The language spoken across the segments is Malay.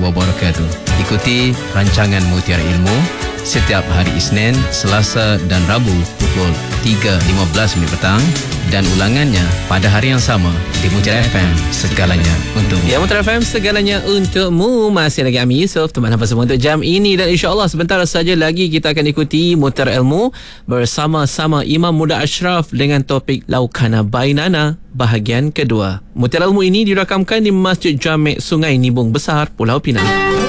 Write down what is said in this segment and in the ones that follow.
wabarakatuh. Ikuti rancangan Mutiara Ilmu setiap hari Isnin, Selasa dan Rabu pukul 3.15 petang dan ulangannya pada hari yang sama di Mutiara FM, segalanya untukmu. Ya, Mutiara FM, segalanya untukmu. Masih lagi Ami Yusof, teman apa semua untuk jam ini, dan insyaAllah sebentar saja lagi kita akan ikuti Mutiara Ilmu bersama-sama Imam Muda Ashraf dengan topik Laukana Bainana bahagian kedua. Mutiara Ilmu ini dirakamkan di Masjid Jami' Sungai Nibung Besar, Pulau Pinang.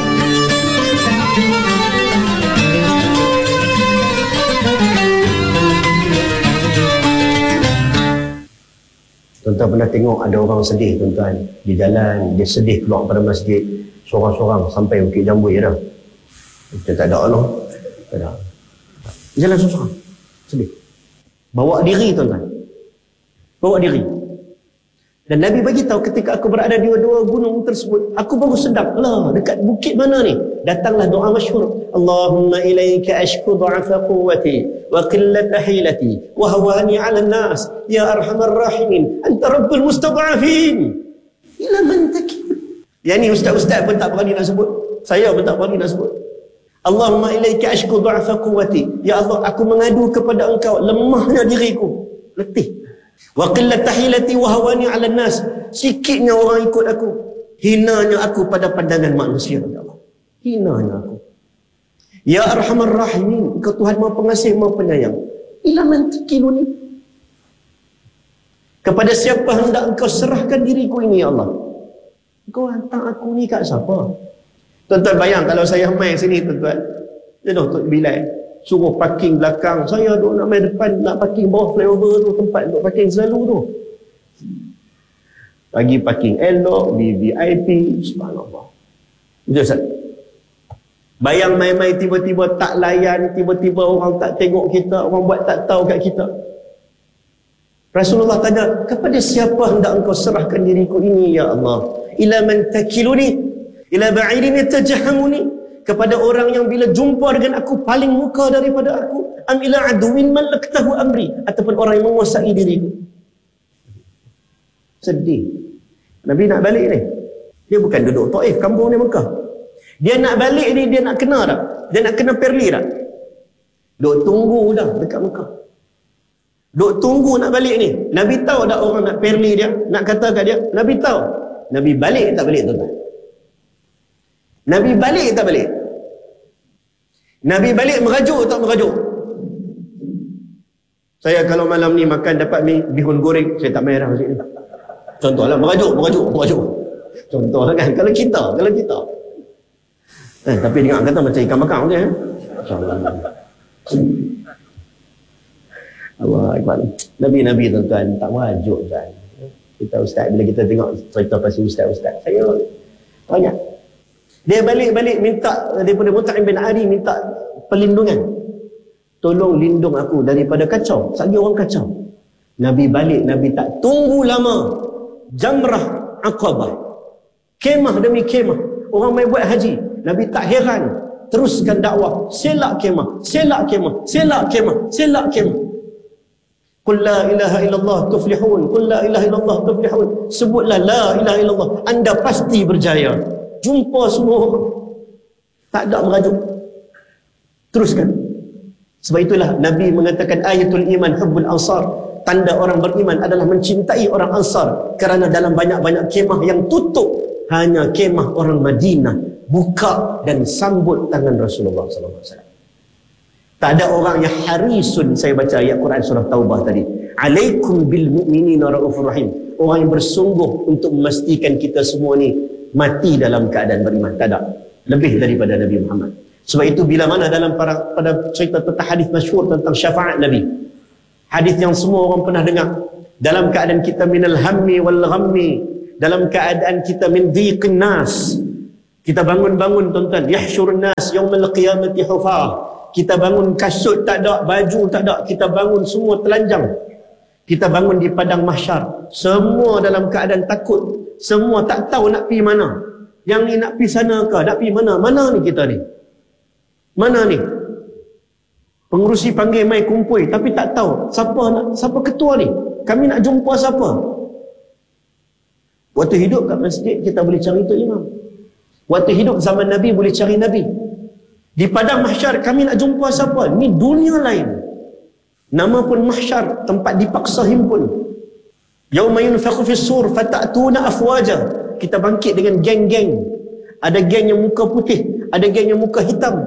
Tuan-tuan pernah tengok ada orang sedih, tuan-tuan, di jalan, dia sedih keluar pada masjid sorang-sorang sampai Bukit Jambui dah. Kita tak ada Allah. Tak ada. Jalan sorang-sorang, sedih. Bawa diri, tuan-tuan. Bawa diri. Dan Nabi bagi tahu ketika aku berada di dua gunung tersebut, aku baru sedap, lah dekat bukit mana ni? Datanglah doa masyhur. Allahumma ilaika ashku du'afa quwwati wa qillata hilati wa hawani 'ala an-nas ya arhamar rahimin anta rabbul mustad'afin ila man takil. Yang ni ustaz-ustaz pun tak berani nak sebut. Saya pun tak berani nak sebut. Allahumma ilaika ashku du'afa quwwati. Ya Allah, aku mengadu kepada engkau lemahnya diriku, letih. Wa qillata hilati wa hawani 'ala an-nas, sikitnya orang ikut aku, hinanya aku pada pandangan manusia. Ya Allah, hinanya aku. Ya arhamar rahimin, engkau Tuhan Maha Pengasih Maha Penyayang. Ila man takiluni, kepada siapa hendak engkau serahkan diriku ini ya Allah? Engkau hantar aku ni kat siapa? Tuan-tuan bayang kalau saya main sini, tuan-tuan, Tok Bilal suruh parking belakang, saya duk nak main depan, nak parking bawah flyover tu, tempat duk parking selalu tu. Bagi parking elok, VIP, subhanallah. Betul Ustaz? Bayang main-main tiba-tiba tak layan, tiba-tiba orang tak tengok kita, orang buat tak tahu kat kita. Rasulullah tanya, kepada siapa hendak engkau serahkan diriku ini ya Allah? Ila man takiluni, ila ba'idin yatajahamuni, kepada orang yang bila jumpa dengan aku paling muka daripada aku, am ila aduwin malaktahu amri, ataupun orang yang menguasai diriku. Sedih. Nabi nak balik ni, dia bukan duduk Taif, kampung ni Mekah. Dia nak balik ni, dia nak kena tak? Dia nak kena perli tak? Duk tunggu dah dekat Mekah. Duk tunggu nak balik ni. Nabi tahu tak orang nak perli dia, nak kata kat dia? Nabi tahu. Nabi balik tak balik, tuan-tuan? Nabi balik tak balik? Nabi balik merajuk tak merajuk? Saya kalau malam ni makan dapat bihun goreng, saya tak main dah masjid ni. Contohlah merajuk. Contoh kan, kalau kita. Tapi dengar kata macam ikan bakar je. Allah Akbar. Nabi-nabi, tuan-tuan, tak merajuk kan. Kita ustaz, bila kita tengok cerita pasal ustaz-ustaz, saya banyak. Dia balik minta daripada Mut'im bin Adi, minta perlindungan. Tolong lindung aku daripada kacau. Sagi orang kacau. Nabi balik, Nabi tak tunggu lama. Jamrah Aqabah. Kemah demi kemah. Orang main buat haji. Nabi tak heran. Teruskan dakwah. Selak kemah. Qul la ilaha illallah tuflihun. Qul la ilaha illallah tuflihun. Sebutlah la ilaha illallah, anda pasti berjaya. Jumpa semua orang. Tak ada merajuk. Teruskan. Sebab itulah Nabi mengatakan ayatul iman hubbul ansar. Tanda orang beriman adalah mencintai orang Ansar. Kerana dalam banyak-banyak kemah yang tutup, hanya kemah orang Madinah buka dan sambut tangan Rasulullah SAW. Tak ada orang yang harisun. Saya baca ayat Quran surah Taubah tadi. Alaikum bil mu'minina raufur rahim. Orang yang bersungguh untuk memastikan kita semua ni mati dalam keadaan beriman. Tak ada lebih daripada Nabi Muhammad. Sebab itu bila mana dalam pada cerita tentang hadis masyhur tentang syafaat Nabi, hadis yang semua orang pernah dengar, dalam keadaan kita minal hammi wal ghammi, dalam keadaan kita min dhiqin nas, kita bangun-bangun tuan-tuan, yahsyurun nas yaumal qiyamati hufah, kita bangun kasut tak ada, baju tak ada, kita bangun semua telanjang, kita bangun di padang mahsyar, semua dalam keadaan takut, semua tak tahu nak pergi mana. Yang ni nak pergi sana ke, nak pergi mana? Mana ni kita ni? Mana ni? Pengurusi panggil mai kumpul, tapi tak tahu siapa ketua ni. Kami nak jumpa siapa? Waktu hidup kat masjid kita boleh cari tu imam. Waktu hidup zaman Nabi boleh cari Nabi. Di padang mahsyar kami nak jumpa siapa? Ni dunia lain. Nama pun mahsyar, tempat dipaksa himpun. Yauma yunfakhu fis sur fata'tuna afwaja. Kita bangkit dengan geng-geng. Ada geng yang muka putih, ada geng yang muka hitam.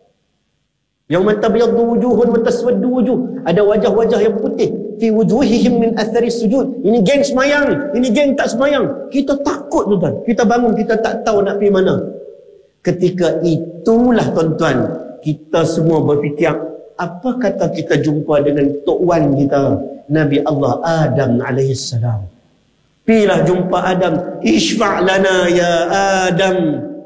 Yauma tabyaddu wujuhun wa taswaddu wujuh. Ada wajah-wajah yang putih. Fi wujuhihim min athari sujud. Ini geng semayang, ini geng tak semayang. Kita takut tuan. Kita bangun, kita tak tahu nak pergi mana. Ketika itulah tuan-tuan, kita semua berfikir, apa kata kita jumpa dengan Tok Wan kita, Nabi Allah Adam AS. Pilah jumpa Adam, ishfa' lana ya Adam,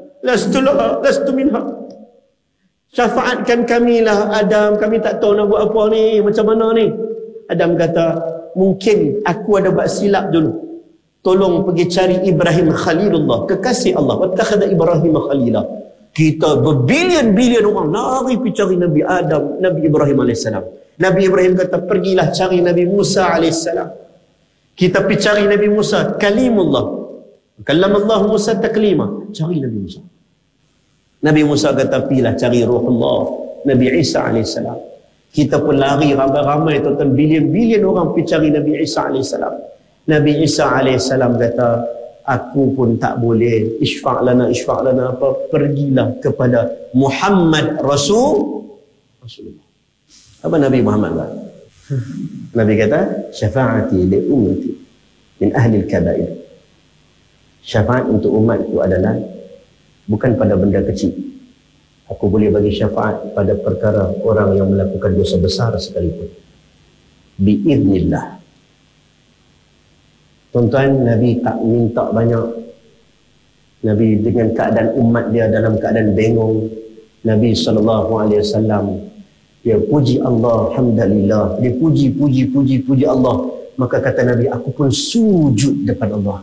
lastu minha. Syafaatkan kamilah Adam, kami tak tahu nak buat apa ni, macam mana ni. Adam kata, mungkin aku ada buat silap dulu. Tolong pergi cari Ibrahim Khalilullah, kekasih Allah. Wattakhadha Ibrahim Khalilah. Kita berbilion-bilion orang lari pergi cari Nabi Adam, Nabi Ibrahim AS. Nabi Ibrahim kata, pergilah cari Nabi Musa AS. Kita pergi cari Nabi Musa, kalimullah. Kallamallahu Musa taklima. Cari Nabi Musa. Nabi Musa kata, pergilah cari Ruhullah, Nabi Isa AS. Kita pun lari ramai-ramai, tuan-tuan, bilion-bilion orang pergi cari Nabi Isa AS. Nabi Isa AS kata, aku pun tak boleh, ishfa' lana apa, pergilah kepada Muhammad Rasulullah. Apa Nabi Muhammad kata? Nabi kata, syafa'ati li ummati min ahli al-kabair. Syafaat untuk umatku adalah bukan pada benda kecil. Aku boleh bagi syafaat pada perkara orang yang melakukan dosa besar sekalipun. Biiznillah. Tuan-tuan, Nabi tak minta banyak. Nabi dengan keadaan umat dia dalam keadaan bengong, Nabi SAW, dia puji Allah, alhamdulillah. Dia puji Allah. Maka kata Nabi, aku pun sujud depan Allah.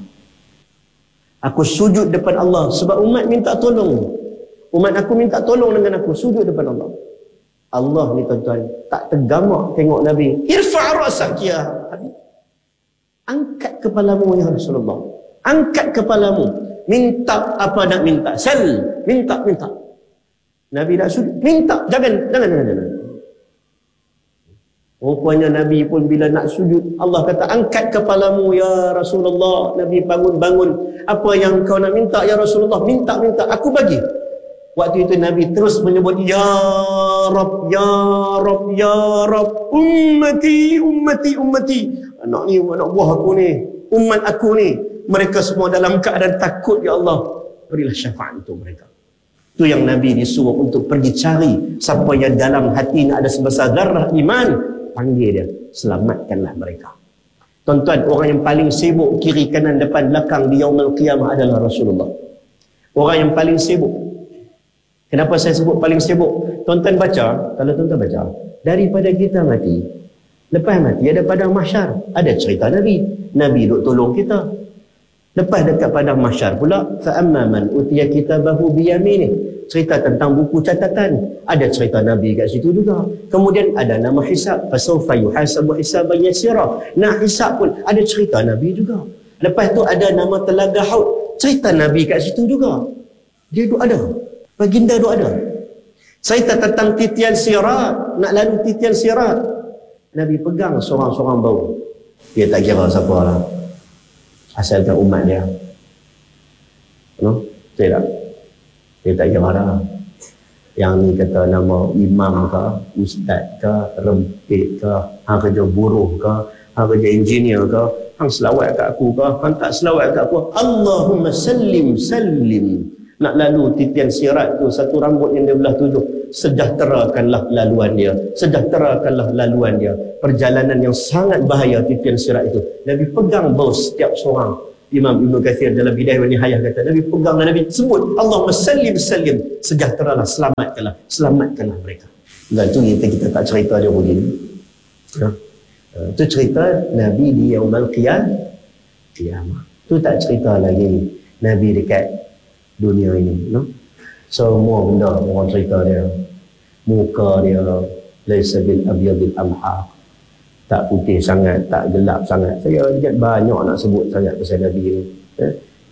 Aku sujud depan Allah sebab umat minta tolong. Umat aku minta tolong dengan aku, sujud depan Allah. Allah ni tuan-tuan tak tergamak tengok Nabi. Irfa' ra'sak ya Habib. Angkat kepalamu ya Rasulullah. Angkat kepalamu. Minta apa nak minta. Sal. Minta. Nabi nak sujud. Minta. Jangan. Rupanya Nabi pun bila nak sujud, Allah kata, angkat kepalamu ya Rasulullah. Nabi bangun. Apa yang kau nak minta ya Rasulullah? Minta. Aku bagi. Waktu itu Nabi terus menyebut, Ya Rab, ummati. Anak buah aku ni, umat aku ni, mereka semua dalam keadaan takut, ya Allah. Berilah syafaat untuk mereka. Itu yang Nabi disuruh untuk pergi cari siapa yang dalam hati ada sebesar zarah iman, panggil dia, selamatkanlah mereka. Tuan-tuan, orang yang paling sibuk kiri kanan depan belakang di yaumul qiyamah adalah Rasulullah. Orang yang paling sibuk. Kenapa saya sebut paling sibuk? Tuan-tuan baca, kalau tuan-tuan baca, daripada kita mati, lepas mati ada padang mahsyar, ada cerita Nabi duk tolong kita. Lepas dekat padang mahsyar pula, fa amma man utiya kitabahu bi yaminih, cerita tentang buku catatan, ada cerita Nabi kat situ juga. Kemudian ada nama hisab, fasawfa yuhasabu hisaban yasira. Nah, hisab pun ada cerita Nabi juga. Lepas tu ada nama telaga Haud, cerita Nabi kat situ juga. Dia duk ada. Baginda duk ada. Cerita tentang titian sirat, nak lalu titian sirat, Nabi pegang seorang-seorang bau. Dia tak kira siapa lah, asalkan umat dia. Betul tak? Dia tak kira lah. Yang ni kata nama imam ke, ustaz ke, rempit ke, hang kerja buruh ke, hang kerja engineer ke, hang selawat kat aku ke, hang tak selawat kat aku, Allahumma sallim. Nak lalu titian sirat tu, satu rambut yang dia belah 7, sejahterakanlah laluan dia. Perjalanan yang sangat bahaya titian sirat itu. Nabi pegang bau setiap seorang. Imam Ibn Kathir dalam Bidayah wa Nihayah kata, Nabi pegang dan Nabi sebut, Allahumma sallim, sejahteralah, selamatkanlah mereka. Dan tu kita tak cerita dia begini. Itu cerita Nabi di yaumul qiyamah. Tu tak cerita lagi Nabi dekat dunia ini, semua benda orang cerita dia. Muka dia laisa bil abyadil amhaq, tak putih sangat, tak gelap sangat. Saya ingat banyak nak sebut sangat pasal Nabi ni.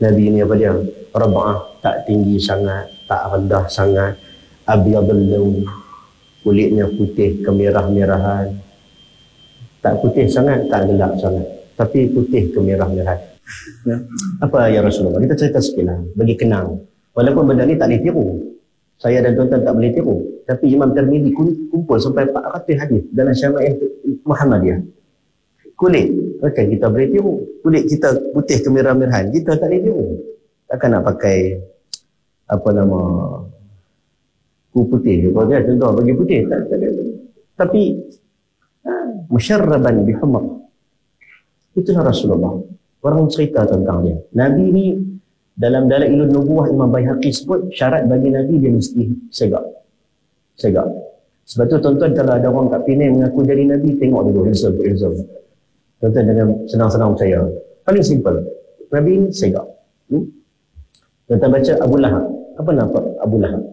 Nabi ni apa dia? Rab'ah, tak tinggi sangat, tak rendah sangat, abyadul lawn, kulitnya putih kemerah-merahan. Tak putih sangat, tak gelap sangat, tapi putih kemerah-merahan. Ya. Apa ya Rasulullah? Kita cerita sikit lah, bagi kenang. Walaupun benda ni tak boleh tiru, saya dan tuan-tuan tak boleh tiru, tapi Imam Tirmidzi kumpul sampai 400 hadis dalam Syama'il Muhammadiyah. Kulit, okay, kita boleh tiru. Kulit kita putih kemerah-merahan, kita tak boleh tiru. Takkan nak pakai apa nama kulit putih, kalau dia contoh bagi putih tak ada. Tapi musyarraban bihumar, itulah Rasulullah. Orang cerita tentang dia. Nabi ni dalam Dalailun Nubuwah Imam Baihaqi sebut syarat bagi Nabi dia mesti segak. Sebab tu tuan-tuan kalau ada orang kat Penang mengaku jadi Nabi, tengok dulu handsome. Tuan-tuan dengan senang-senang percaya. Paling simple. Nabi ni segak. Tuan-tuan baca Abu Lahab. Apa nama Abu Lahab?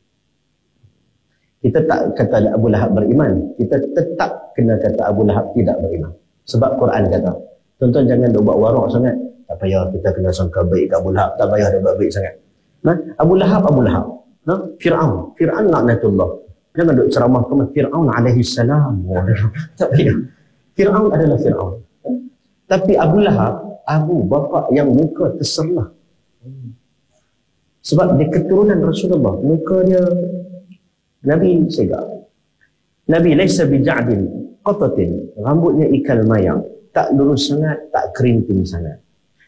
Kita tak kata Abu Lahab beriman. Kita tetap kena kata Abu Lahab tidak beriman. Sebab Quran kata. Tuan-tuan jangan buat warak sangat. Tak payah kita kena sangka baik kat Abu Lahab. Tak payah dia buat baik sangat. Abu Lahab. Fir'aun laknatullah. Jangan duk ceramah ke Fir'aun alaihi salam. Tak payah. Fir'aun adalah Fir'aun. Tapi Abu Lahab, Abu bapa yang muka terserlah. Sebab dia keturunan Rasulullah. Muka dia Nabi segak. Nabi laisa bija'din qatatin. Rambutnya ikal mayang. Tak lurus sangat, tak kerinting sangat.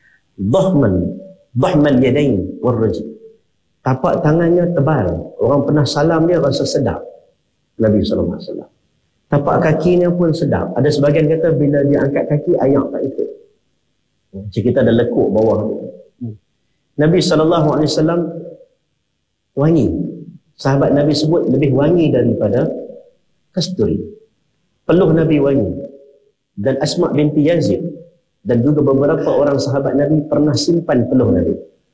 Dhahmal yadain warrajul. Tapak tangannya tebal. Orang pernah salam dia rasa sedap. Nabi SAW. Tapak kakinya pun sedap. Ada sebagian kata bila dia angkat kaki, ayak tak ikut. Macam kita ada lekuk bawah. Nabi SAW wangi. Sahabat Nabi sebut lebih wangi daripada kasturi. Peluh Nabi wangi. Dan Asma binti Yazid dan juga beberapa orang sahabat Nabi pernah simpan peluh Nabi.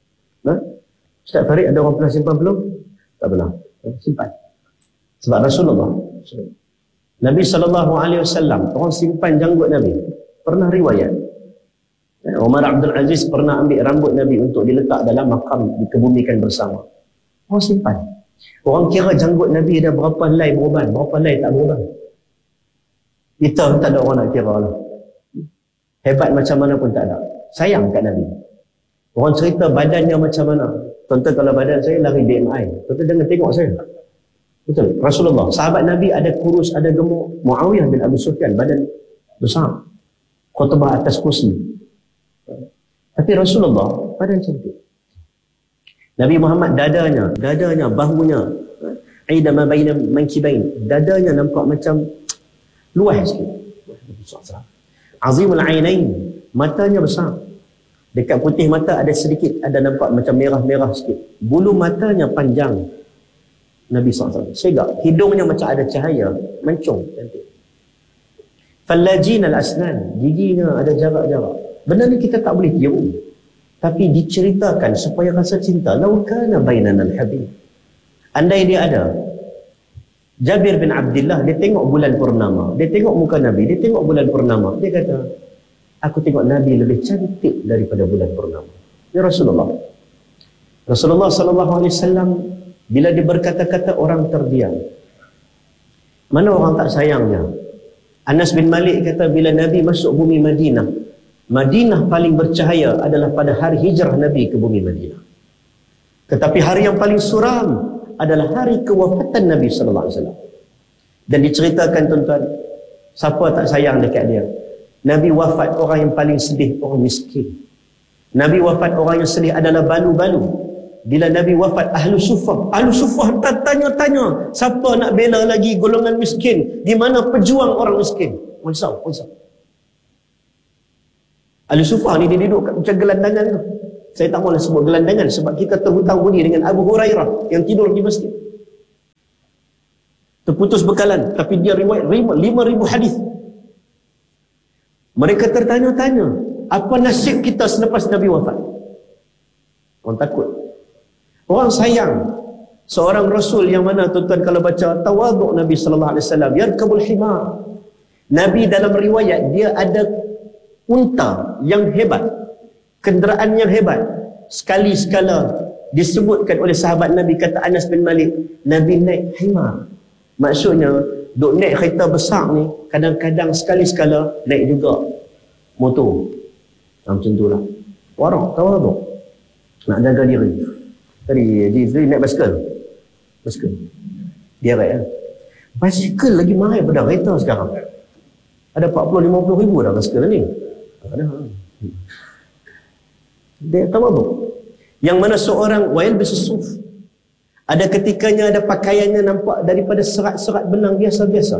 Ustaz Farid, ada orang pernah simpan peluh? Tak pernah. Simpan. Sebab Rasulullah Nabi SAW orang simpan janggut Nabi. Pernah riwayat Umar Abdul Aziz pernah ambil rambut Nabi untuk diletak dalam makam, dikebumikan bersama. Orang simpan. Orang kira janggut Nabi ada berapa helai beruban, berapa helai tak beruban. Kita tak ada orang nak kira lah. Hebat macam mana pun tak ada. Sayang kat Nabi. Orang cerita badannya macam mana. Tuan-tuan kalau badan saya lari BMI. Tuan-tuan jangan tengok saya. Betul. Rasulullah. Sahabat Nabi ada kurus, ada gemuk. Muawiyah bin Abu Sufyan badan besar. Khutbah atas kursi. Tapi Rasulullah badan cantik. Nabi Muhammad dadanya, bahunya, aida ma baina mankibain. Dadanya nampak macam luas sikit. Azimul ainain, matanya besar. Dekat putih mata ada sedikit, ada nampak macam merah-merah sikit. Bulu matanya panjang. Nabi SAW segak. Hidungnya macam ada cahaya, mancung, cantik. Fallajin al-asnan, giginya ada jarak-jarak. Benda ni kita tak boleh tiru. Tapi diceritakan supaya rasa cinta. Lau kana bainana al-habib. Andai dia ada. Jabir bin Abdullah, dia tengok bulan purnama. Dia tengok muka Nabi, dia tengok bulan purnama. Dia kata, aku tengok Nabi lebih cantik daripada bulan purnama. Ya Rasulullah. Rasulullah SAW, bila dia berkata-kata, orang terdiam. Mana orang tak sayangnya? Anas bin Malik kata, bila Nabi masuk bumi Madinah, Madinah paling bercahaya adalah pada hari hijrah Nabi ke bumi Madinah. Tetapi hari yang paling suram adalah hari kewafatan Nabi SAW. Dan diceritakan tuan-tuan, siapa tak sayang dekat dia? Nabi wafat, orang yang paling sedih orang miskin. Nabi wafat, orang yang sedih adalah balu-balu. Bila Nabi wafat, Ahlu Suffah tanya-tanya, siapa nak bela lagi golongan miskin? Di mana pejuang orang miskin? Wansau. Ahlu Suffah ni dia duduk macam gelandangan tu. Saya tak mahu sebut gelandangan sebab kita terhutang budi dengan Abu Hurairah yang tidur di masjid. Terputus bekalan, tapi dia riwayat 5,000 hadis. Mereka tertanya-tanya, apa nasib kita selepas Nabi wafat? Orang takut. Orang sayang. Seorang Rasul yang mana tuan-tuan kalau baca tawaduk Nabi SAW, yarkabul himar. Nabi dalam riwayat, dia ada unta yang hebat, kenderaan yang hebat. sekali sekala disebutkan oleh sahabat Nabi, kata Anas bin Malik, Nabi naik himar. Maksudnya duk naik kereta besar ni, kadang-kadang sekali sekala naik juga motor. Macam tu lah. Warak, tahu tak? Nak jaga diri. Tadi dia naik basikal. Dia right. Basikal lagi mahal pada kereta sekarang. Ada 40-50 ribu dah basikal ni. Ada. Dia tahu apa? Yang mana seorang wail bisusuf, ada ketikanya ada pakaiannya nampak daripada serat-serat benang biasa-biasa.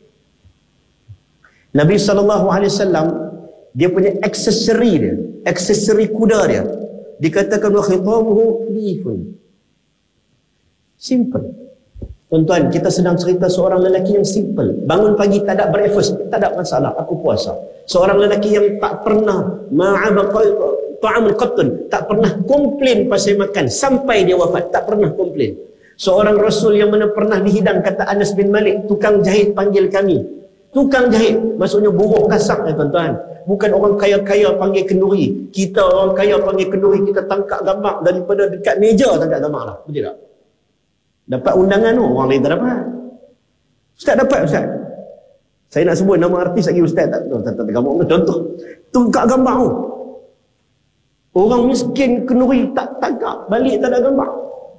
Nabi SAW, dia punya aksesori kuda dia, dikatakan wa khitamuhu lifun. Simple. Tuan-tuan, kita sedang cerita seorang lelaki yang simple. Bangun pagi tak ada breakfast, tak ada masalah, aku puasa. Seorang lelaki yang tak pernah ta'amul qattun, tak pernah komplain pasal makan sampai dia wafat, tak pernah komplain. Seorang Rasul yang mana pernah dihidang, kata Anas bin Malik, tukang jahit panggil kami. Tukang jahit, maksudnya buruh kasak ya tuan-tuan. Bukan orang kaya-kaya panggil kenduri. Kita orang kaya panggil kenduri, kita tangkap gambar daripada dekat meja, tangkap gambar lah. Betul tak? Dapat undangan tu, orang lain tak dapat. Ustaz dapat, Ustaz. Saya nak sebut nama artis lagi, Ustaz tak gambar. Contoh, tangkap gambar tu. Orang miskin kenduri tak tangkap, balik tak ada gambar.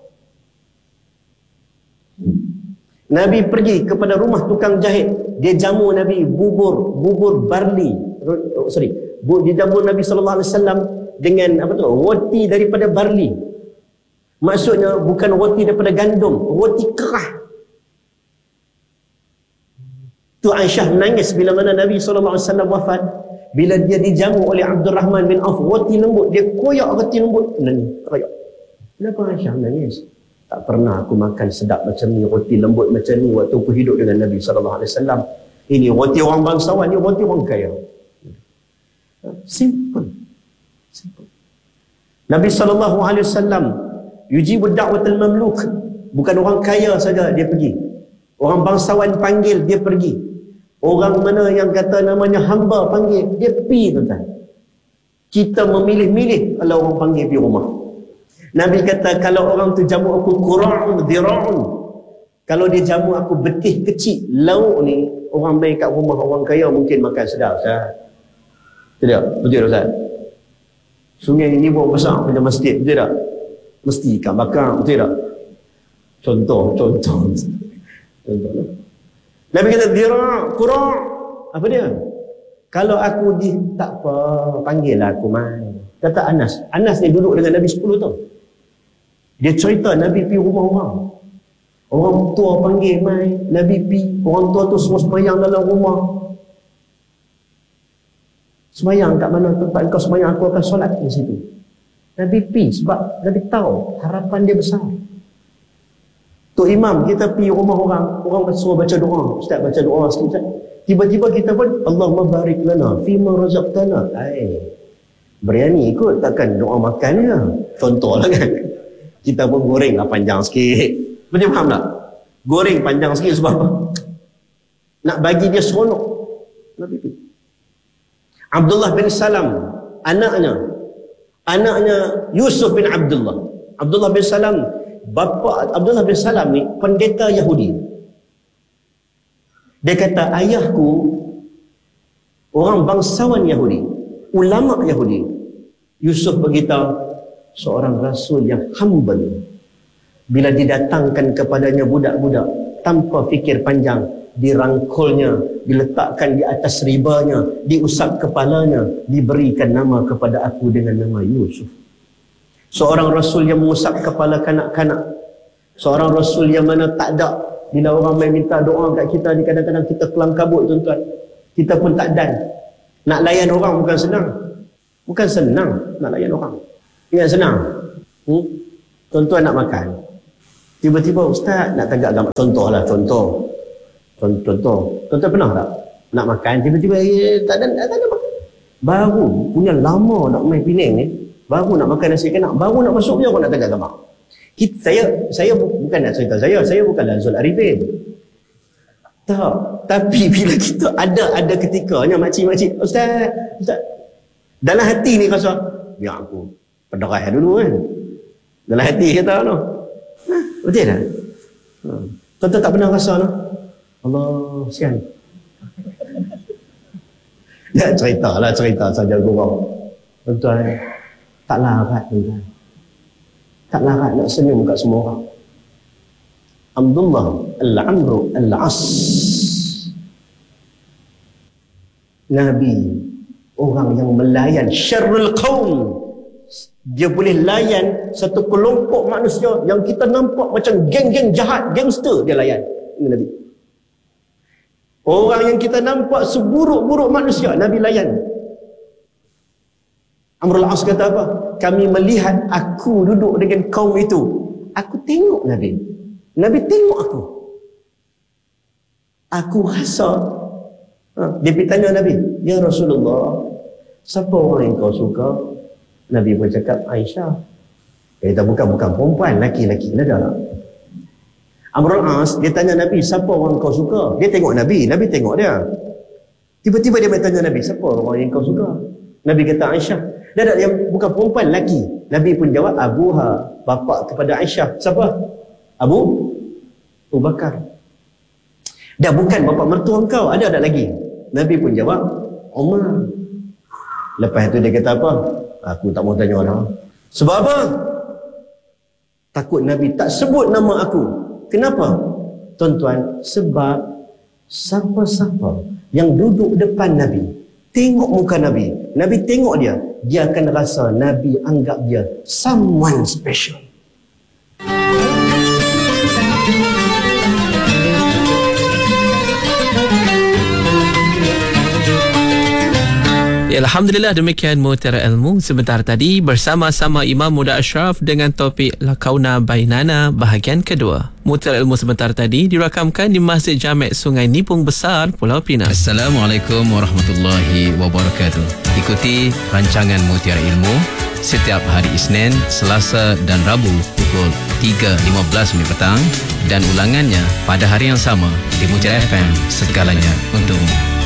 Nabi pergi kepada rumah tukang jahit, dia jamu Nabi bubur barley. Dia jamu Nabi SAW dengan apa tu? Roti daripada barley. Maksudnya bukan roti daripada gandum, roti kerah. Tu Aisyah menangis bila mana Nabi SAW wafat. Bila dia dijamu oleh Abdul Rahman bin Auf, roti lembut, dia koyak roti lembut, koyak. Kenapa Aisyah menangis? Tak pernah aku makan sedap macam ni, roti lembut macam ni waktu aku hidup dengan Nabi SAW. Ini roti orang bangsawan, ni roti orang kaya. Simple. Nabi SAW yujibu da'watul mamluk. Bukan orang kaya saja dia pergi. Orang bangsawan panggil, dia pergi. Orang mana yang kata namanya hamba panggil, dia pergi tuan-tuan. Kita memilih-milih kalau orang panggil pergi rumah. Nabi kata kalau orang tu jamu aku qura'un dira'un, kalau dia jamu aku betih kecil, lauk ni, orang main kat rumah orang kaya mungkin makan sedap, Ustaz. Betul tak? Betul tak, Ustaz? Sungai ni buat besar punya masjid, betul tak? Mesti ikan bakar, betul tak? Contoh. Nabi kata dira' qura'. Apa dia? Kalau aku tak apa, panggillah aku mai. Kata Anas. Anas ni duduk dengan Nabi 10 tahun. Dia cerita Nabi pergi rumah orang. Orang tua panggil mai, Nabi pergi. Orang tua tu semua semayang dalam rumah. Semayang kat mana tempat kau semayang, aku akan solat di situ. Nabi pergi sebab Nabi tahu harapan dia besar. Tok Imam, kita pergi rumah orang suruh baca doa. Ustaz baca doa sikit. Tiba-tiba kita pun Allahumma barik lana fima razaqtana. Berani ikut, takkan doa makan je. Contoh lah kan. Kita pun goreng lah panjang sikit. Betul faham tak? Goreng panjang sikit sebab apa? Nak bagi dia seronok. Nabi tu. Abdullah bin Salam, anaknya Yusuf bin Abdullah. Abdullah bin Salam, bapa Abdullah bin Salam ni pendeta Yahudi. Dia kata ayahku orang bangsawan Yahudi, ulama Yahudi. Yusuf beritahu seorang rasul yang humble. Bila didatangkan kepadanya budak-budak tanpa fikir panjang, dirangkulnya, diletakkan di atas ribanya, diusap kepalanya, diberikan nama kepada aku dengan nama Yusuf. Seorang rasul yang mengusap kepala kanak-kanak. Seorang rasul yang mana tak ada, bila orang main minta doa kat kita ni, kadang-kadang kita kelang kabut tuan-tuan. Kita pun tak dan. Nak layan orang bukan senang. Bukan senang nak layan orang. Ingat senang. Tuan-tuan nak makan. Tiba-tiba ustaz nak tagak gambar. Contoh. Tuan-tuan pernah tak? Nak makan, tiba-tiba tak ada makan. Baru punya lama nak main Penang ni. Baru nak makan nasi kena, baru nak masuk dia orang nak tagak gambar. Saya bukan nak cerita saya bukanlah Zul Arifin. Tak, tapi bila kita ada ketikanya makcik-makcik, ustaz dalam hati ni rasa biar aku Pederah dulu kan. Dalam hati kita tu. Betul tak? Tuan-tuan tak pernah rasa tu? Allah, sian. Ya, cerita saja gurau. Tuan-tuan, tak larat tuan-tuan. Tak larat nak senyum kat semua orang. Abdullah Al-Amru Al-As, Nabi, orang yang melayan syarrul qaum. Dia boleh layan satu kelompok manusia yang kita nampak macam geng-geng jahat, gangster, dia layan. Ini Nabi. Orang yang kita nampak seburuk-buruk manusia, Nabi layan. Amrul As kata apa? Kami melihat aku duduk dengan kaum itu. Aku tengok Nabi. Nabi tengok aku. Aku rasa. Dia pergi tanya Nabi, ya Rasulullah, siapa orang yang kau suka? Nabi pun cakap, Aisyah. Dia kata, bukan perempuan, laki-laki. Ada. Amrul As, dia tanya Nabi, siapa orang kau suka? Dia tengok Nabi, Nabi tengok dia. Tiba-tiba dia bertanya Nabi, siapa orang yang kau suka? Nabi kata, Aisyah. Dia bukan perempuan, laki. Nabi pun jawab, Abuha, bapa kepada Aisyah. Siapa? Abu Bakar. Dah bukan bapa mertua engkau, ada tak lagi? Nabi pun jawab, Umar. Lepas itu dia kata apa? Aku tak mau tanya dah. Sebab apa? Takut Nabi tak sebut nama aku. Kenapa? Tuan-tuan, sebab siapa-siapa yang duduk depan Nabi, tengok muka Nabi, Nabi tengok dia, dia akan rasa Nabi anggap dia someone special. Ya, Alhamdulillah, demikian Mutiara Ilmu sebentar tadi bersama-sama Imam Muda Ashraf dengan topik Lakauna Bainana bahagian kedua. Mutiara Ilmu sebentar tadi dirakamkan di Masjid Jamek Sungai Nipung Besar, Pulau Pinang. Assalamualaikum warahmatullahi wabarakatuh. Ikuti rancangan Mutiara Ilmu setiap hari Isnin, Selasa dan Rabu pukul 3.15 petang dan ulangannya pada hari yang sama di Mutiara FM, segalanya untukmu.